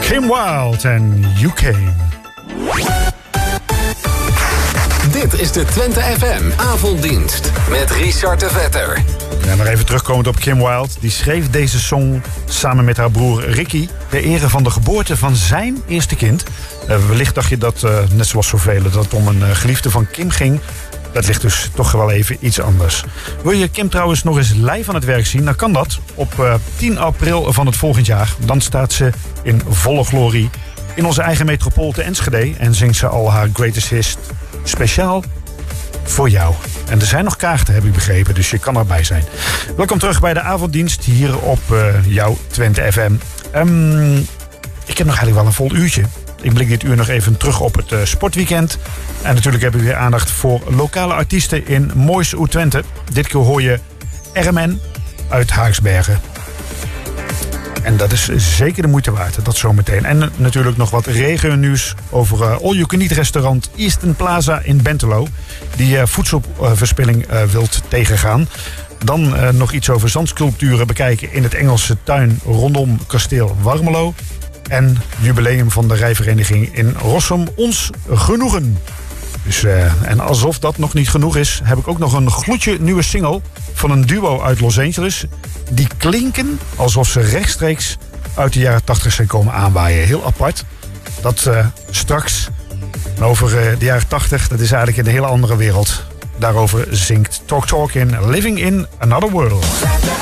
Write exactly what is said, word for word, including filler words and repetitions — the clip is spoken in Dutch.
Kim Wilde en You Came. Dit is de Twente F M avonddienst met Richard de Vetter. Ja, nog even terugkomend op Kim Wilde. Die schreef deze song samen met haar broer Ricky ter ere van de geboorte van zijn eerste kind. Uh, wellicht dacht je dat, uh, net zoals zoveel, dat het om een uh, geliefde van Kim ging. Dat ligt dus toch wel even iets anders. Wil je Kim trouwens nog eens live aan het werk zien? Dan kan dat op uh, tien april van het volgend jaar. Dan staat ze in volle glorie in onze eigen metropool te Enschede en zingt ze al haar greatest hits speciaal voor jou. En er zijn nog kaarten, heb ik begrepen, dus je kan erbij zijn. Welkom terug bij de avonddienst hier op uh, jouw Twente F M. Um, ik heb nog eigenlijk wel een vol uurtje. Ik blik dit uur nog even terug op het uh, sportweekend. En natuurlijk heb ik weer aandacht voor lokale artiesten in Moois Oud-Twente. Dit keer hoor je R M N uit Haaksbergen. En dat is zeker de moeite waard, dat zometeen. En natuurlijk nog wat regionieuws over uh, all-you-can-eat restaurant Eastern Plaza in Bentelo. Die uh, voedselverspilling uh, wilt tegengaan. Dan uh, nog iets over zandsculpturen bekijken in het Engelse tuin rondom kasteel Warmelo. En jubileum van de rijvereniging in Rossum, ons genoegen. Dus, uh, en alsof dat nog niet genoeg is, heb ik ook nog een gloedje nieuwe single van een duo uit Los Angeles. Die klinken alsof ze rechtstreeks uit de jaren tachtig zijn komen aanwaaien. Heel apart. Dat uh, straks. En over uh, de jaren tachtig, dat is eigenlijk in een hele andere wereld. Daarover zingt Talk Talk in Living in Another World.